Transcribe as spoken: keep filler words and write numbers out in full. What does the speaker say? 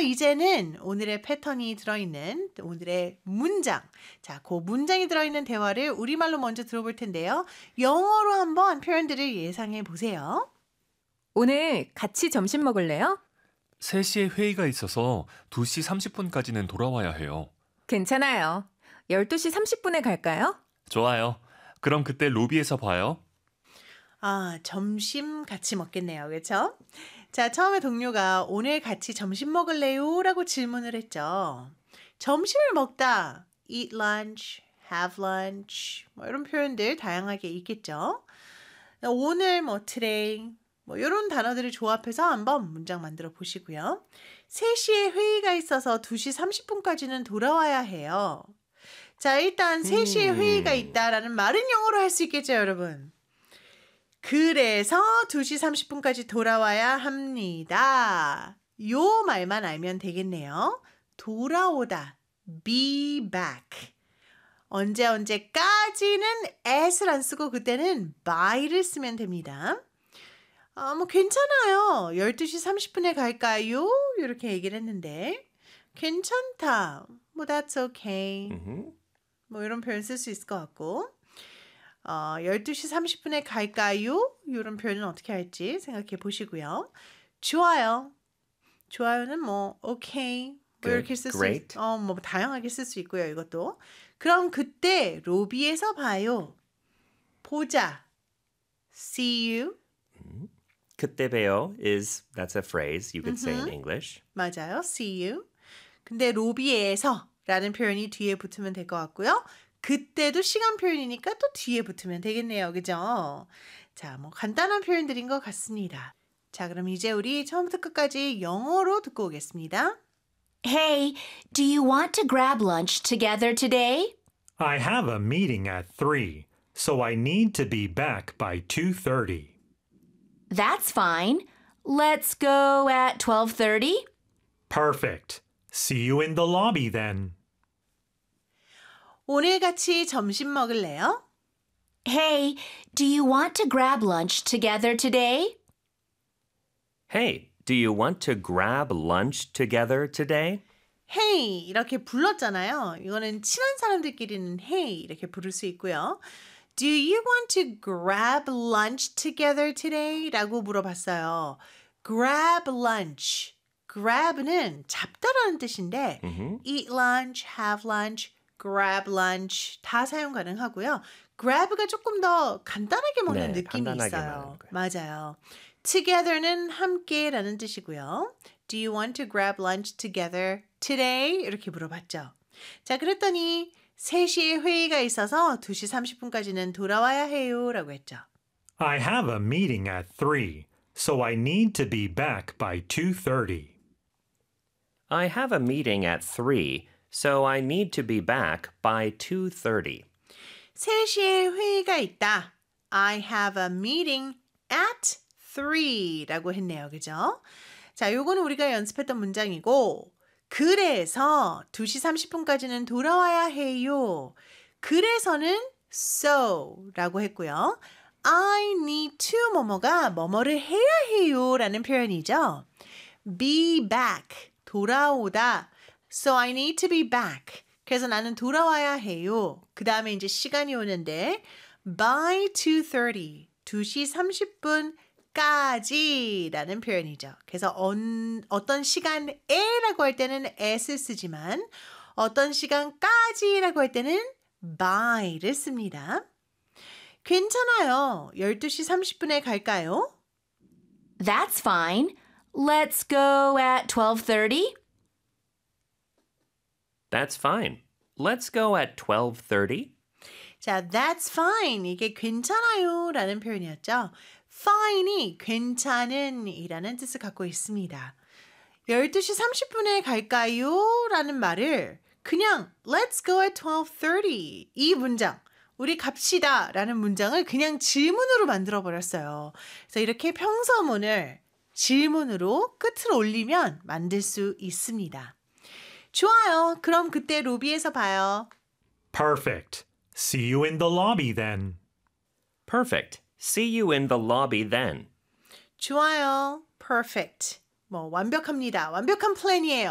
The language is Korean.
이제는 오늘의 패턴이 들어있는 오늘의 문장. 자, 그 문장이 들어있는 대화를 우리말로 먼저 들어볼 텐데요. 영어로 한번 표현들을 예상해 보세요. 오늘 같이 점심 먹을래요? 세 시에 회의가 있어서 두 시 삼십 분까지는 돌아와야 해요. 괜찮아요. 열두 시 삼십 분에 갈까요? 좋아요. 그럼 그때 로비에서 봐요. 아, 점심 같이 먹겠네요. 그렇죠? 자, 처음에 동료가 오늘 같이 점심 먹을래요? 라고 질문을 했죠. 점심을 먹다, eat lunch, have lunch, 뭐 이런 표현들 다양하게 있겠죠. 오늘 뭐 today, 뭐 이런 단어들을 조합해서 한번 문장 만들어 보시고요. 세 시에 회의가 있어서 두 시 삼십 분까지는 돌아와야 해요. 자, 일단 세 시에 회의가 있다라는 말은 영어로 할 수 있겠죠, 여러분. 그래서 두 시 삼십 분까지 돌아와야 합니다. 요 말만 알면 되겠네요. 돌아오다, be back. 언제 언제까지는 at을 안 쓰고 그때는 by를 쓰면 됩니다. 아, 뭐 괜찮아요. 열두 시 삼십 분에 갈까요? 이렇게 얘기를 했는데 괜찮다. 뭐 that's okay. Mm-hmm. 뭐 이런 표현 쓸 수 있을 것 같고 어, 열두 시 삼십 분에 갈까요? 이런 표현은 어떻게 할지 생각해 보시고요. 좋아요. 좋아요는 뭐 okay. 뭐 Good. 이렇게 쓸 수 Great. 어, 뭐 다양하게 쓸 수 있고요. 이것도. 그럼 그때 로비에서 봐요. 보자. See you. 그때 봬요 is, that's a phrase you could say in English. 맞아요. See you. 근데 로비에서 라는 표현이 뒤에 붙으면 될 것 같고요. 그때도 시간 표현이니까 또 뒤에 붙으면 되겠네요. 그죠? 자, 뭐 간단한 표현들인 것 같습니다. 자, 그럼 이제 우리 처음부터 끝까지 영어로 듣고 오겠습니다. Hey, do you want to grab lunch together today? I have a meeting at three, so I need to be back by two thirty. That's fine. Let's go at twelve thirty. Perfect. See you in the lobby then. 오늘 같이 점심 먹을래요? Hey, do you want to grab lunch together today? Hey, do you want to grab lunch together today? Hey 이렇게 불렀잖아요. 이거는 친한 사람들끼리는 Hey 이렇게 부를 수 있고요. Do you want to grab lunch together today? 라고 물어봤어요. Grab lunch. grab는 잡다라는 뜻인데 Mm-hmm. eat lunch, have lunch, grab lunch 다 사용 가능하고요. grab가 조금 더 간단하게 먹는 네, 느낌이 간단하게 있어요. 먹는 맞아요. together는 함께라는 뜻이고요. Do you want to grab lunch together today? 이렇게 물어봤죠. 자, 그랬더니 세 시에 회의가 있어서 두 시 삼십 분까지는 돌아와야 해요 라고 했죠. I have a meeting at three, so I need to be back by two thirty. I have a meeting at three, so I need to be back by two thirty. 세 시에 회의가 있다. I have a meeting at three 라고 했네요. 그죠? 자, 요거는 우리가 연습했던 문장이고 그래서 두 시 삼십 분까지는 돌아와야 해요. 그래서는 so 라고 했고요. I need to 뭐뭐가 뭐뭐를 해야 해요 라는 표현이죠. be back, 돌아오다. So I need to be back. 그래서 나는 돌아와야 해요. 그 다음에 이제 시간이 오는데 by two thirty, 두 시 삼십 분까지 라는 표현이죠. 그래서 언, 어떤 시간에 라고 할 때는 at을 쓰지만 어떤 시간까지 라고 할 때는 by를 씁니다. 괜찮아요. 열두 시 삼십 분에 갈까요? That's fine. Let's go at twelve thirty. That's fine. Let's go at twelve thirty. 자, that's fine. 이게 괜찮아요 라는 표현이었죠. fine이 괜찮은 이라는 뜻을 갖고 있습니다. 열두 시 삼십 분에 갈까요? 라는 말을 그냥 let's go at twelve thirty 이 문장 우리 갑시다 라는 문장을 그냥 질문으로 만들어 버렸어요. 그래서 이렇게 평서문을 질문으로 끝을 올리면 만들 수 있습니다. 좋아요. 그럼 그때 로비에서 봐요. Perfect. See you in the lobby then. Perfect. See you in the lobby then. 좋아요. Perfect. 뭐 완벽합니다. 완벽한 플랜이에요.